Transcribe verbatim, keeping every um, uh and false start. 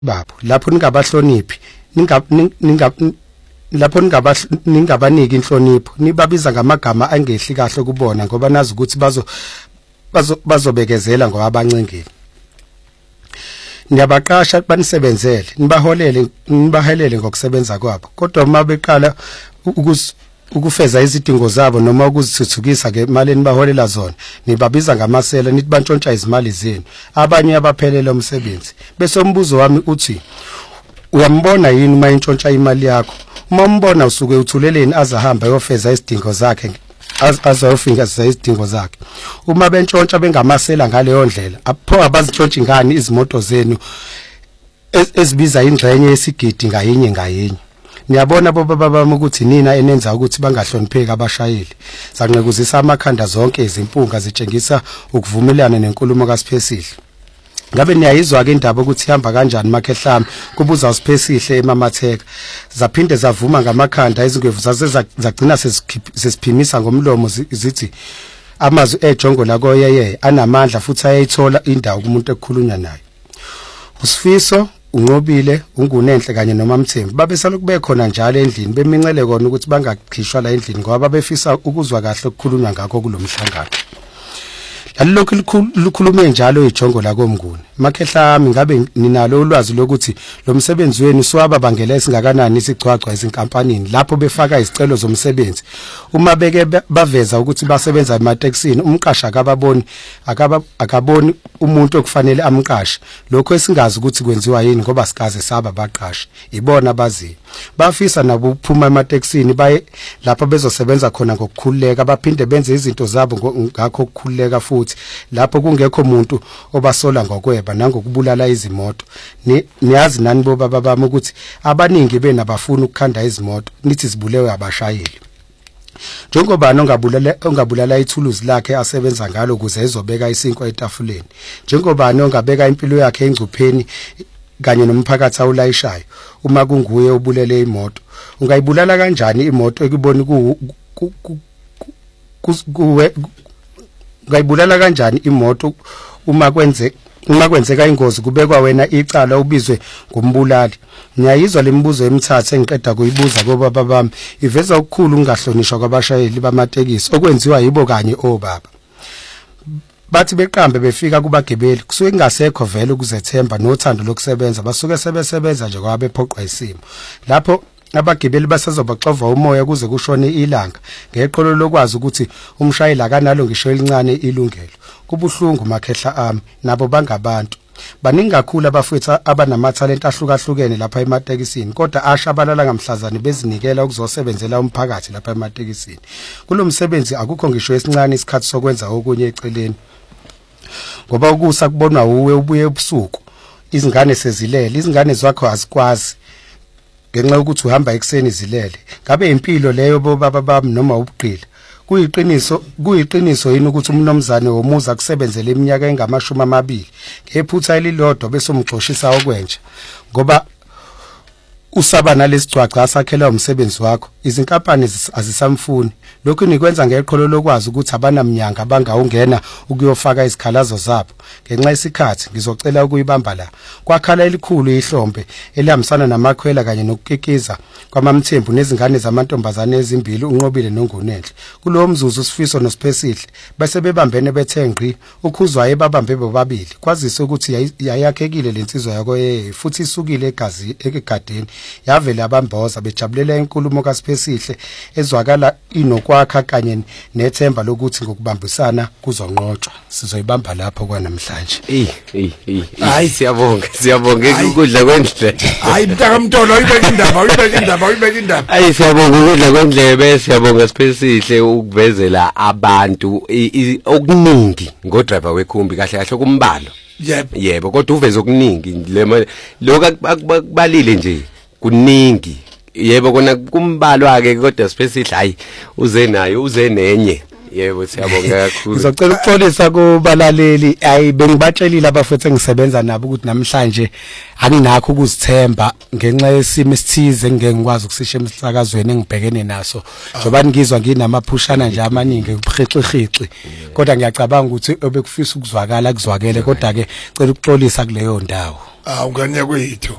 babo lapho ningabahloniphi ninga lapho ningabaniki inhlonipho nibabiza ngamagama angehli kahle kubona ngoba nazi ukuthi bazo bazobekezela ngoba abancengile. Niyabaqasha banisebenzele nibaholele nibahelele ngokusebenza kwabo kodwa uma beqala ukufeza izidingo zabo noma ukuzithuthukisa ngemali enibaholela zona nibabiza ngamasela nithi bantshontsha izimali zenu abanye abaphelela umsebenzi. Bese umbuzo wami uthi uyambona yini uma intshontsha imali yakho? Uma umbona usuke uthuleleni azahamba yofeza izidingo zakhe azofika izidingo zakhe. Uma bentshontsha bengamasela ngaleyo ndlela apho abazitshontsha ngani izimoto zenu ezibiza ingxenye yesigidi ngayinye ngayinye. Niyabona baba bami ukuthi nina enenza ukuthi bangahlonipheki abashayeli. Sanqekuzisa amakhanda zonke izimpunga zitshengisa ukuvumelana nenkulumo kaSiphesihle. Ngabe niyayizwa ke indaba ukuthi ihamba kanjani Makhehlami kubuza uSiphesihle eMamatheka. Zaphinde zavuma ngamakhanda izingwevu zaze zagcina sesiphimisa ngomlomo zithi amazwi ejongo lakoyeye anamandla futhi ayayithola indawo kumuntu ekhulunywa naye. uSifiso uNqobile uNgunenhle kanye noMamthembu babesala kube khona njalo endlini bemincele kona ukuthi bangakhishwa la endlini ngoba babefisa ukuzwa kahle ukukhulunywa ngakho kulomhlangano. Lalokho likhulume njalo ijongo la koMnguni. Makhehlami ngabe ninalo ulwazi lokuthi lo msebenzi wenu swaba bangela isingakanani isicwacwa ezinkampanini lapho befaka izicelo zomsebenzi. Uma beke baveza ukuthi basebenza emateksini umqasha akababoni akaba akaboni umuntu okufanele amqashe. Lokho esingazi ukuthi kwenziwa yini ngoba sikaze saba baqashe. Ibona abazi. Bafisa nabo ukuphuma emateksini baye lapho bezosebenza khona ngokukhululeka baphinde benze izinto zabo ngakho ukukhululeka futhi lapho kungekho umuntu obasola ngokweba nangokubulala izimoto. Niyazi nani bo baba bami ukuthi abaningi bena bafuna ukukhanda izimoto nithi zibulewe abashayeli. Njengoba nongabulala ongabulala ithuluzi lakhe asebenza ngalo ukuze ezobeka isinkwa etafuleni. Njengoba ongabeka impilo yakhe engcupheni kanye nomphakathi awulayishayo. Uma kunguye ubulele imoto ungayibulala kanjani imoto ekuboni ku kuwe ungayibulala kanjani imoto uma kwenze uma kwenzeka ingozi kubekwa wena icala ubizwe ngumbulali. Ngiyayizwa lemibuzo emithathu engiqeda kuyibuza kubaba bami iveza ukukhulu ungahlonishwa kwabashayeli bamatekisi okwenziwa yibo kanye obaba. Bathi beqambe befika kubagebeli kusuke kungasekho vele ukuzethemba nothando lokusebenza basuke sebesebenza nje kwabe phoqwa isimo. Lapho abagebeli basazobaxova umoya kuze kushone ilanga ngeqolo lokwazi ukuthi umshayeli akanalo ngisho elincane ilungelo. Kubuhlungu Makhehla ami nabo bangabantu baningi kakhulu abafethu abanamatalent ahlukahlukene lapha ematekisini kodwa ashabalala ngamhlazane bezinikela ukuzosebenzela umphakathi lapha ematekisini. Kulomsebenzi akukho ngisho esincane isikhathi sokwenza okunye eceleni ngoba ukusa kubonwa uwe ubuye ebusuku izingane sezilele izingane zakho azikwazi ngenxa ukuthi uhamba ekseni zilele. Ngabe impilo leyo bo baba bami noma ubugqila kuyiqiniso kuyiqiniso yini ukuthi umnomzane womuza kusebenzele iminyaka engamashumi amabili ngephutha elilodwa bese umxoshisa okwenja ngoba usaba nalesicwaca asakhela umsebenzi wakho izinkampani azisamfuni. Lokho nikwenza ngeqholo lokwazi ukuthi abanamnyanga bangawungena ukuyofaka izikhalazo zabo. Ngenxa isikhathi ngizocela ukuyibamba la kwakhala elikhulu ihlombe elihambisana namakhwela kanye nokukikiza kwaMamthembu nezingane zamantombazane ezimbili uNqobile noNgunenhle. Kulowo mzuzu uSifiso noSiphesihle bese bebambene bethe ngqi ukhuzwaye babambe bobabili kwazise ukuthi yayakhekile lensizwa yako yeye futhi isukile egazi ekegadeni yavela abamboza bejabulela inkulumo kaSiphesihle ezwakala inokwakha kanye nethemba lokuthi ngokubambisana kuzonqotshwa. Sizoyibamba lapho kwanamhlanje. Eh eh eh. Hayi siyabonga siyabonga ukudla kwendle. Hayi mntaka Mtolo uyibeka indaba uyibeka indaba uyibeka indaba. Hayi siyabonga ukudla kwendlebe siyabonga Siphesihle ukuvezela abantu okuningi ngodriver wekhumbi kahle kahle kumbalo. Yebo yebo kodwa uveze okuningi lokho akubalile nje kuningi. Yebo kona kumbalwa ke kodwa Siphesihle hayi uze nayo uze nenye Yebo siyabonga kakhulu. Ngizocela ukuxolisa kubalaleli ayi bengibatshelile abafethu engisebenza nabo ukuthi namhlanje anginakho ukuzithemba ngenxa yesimo esithize engeke ngikwazi ukusisha emsakazweni engibhekene naso. Njoba ngizwa nginamaphushana nje amaningi ubuhixixixi. Kodwa ngiyacabanga ukuthi obekufisa ukuzwakala kuzwakele kodwa ke cela ukuxolisa kuleyo ndawo. Ah unganya kwethu.